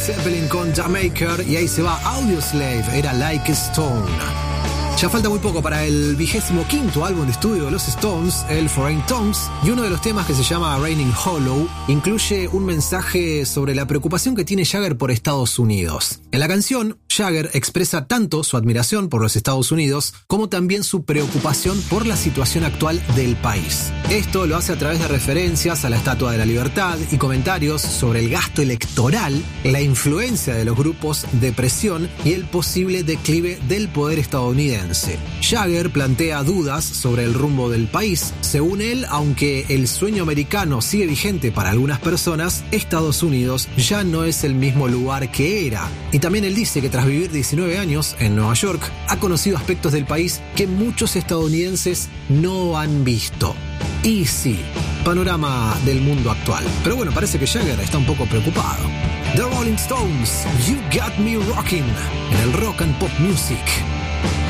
Zeppelin con Jamaica y ahí se va Audioslave, era Like a Stone. Ya falta muy poco para el 25º álbum de estudio de los Stones, el Foreign Tongues, y uno de los temas, que se llama Raining Hollow, incluye un mensaje sobre la preocupación que tiene Jagger por Estados Unidos. En la canción, Jagger expresa tanto su admiración por los Estados Unidos como también su preocupación por la situación actual del país. Esto lo hace a través de referencias a la Estatua de la Libertad y comentarios sobre el gasto electoral, la influencia de los grupos de presión y el posible declive del poder estadounidense. Jagger plantea dudas sobre el rumbo del país. Según él, aunque el sueño americano sigue vigente para algunas personas, Estados Unidos ya no es el mismo lugar que era. Y también él dice que tras vivir 19 años en Nueva York, ha conocido aspectos del país que muchos estadounidenses no han visto. Y sí, panorama del mundo actual. Pero bueno, parece que Jagger está un poco preocupado. The Rolling Stones, You Got Me Rockin', en el Rock and Pop Music.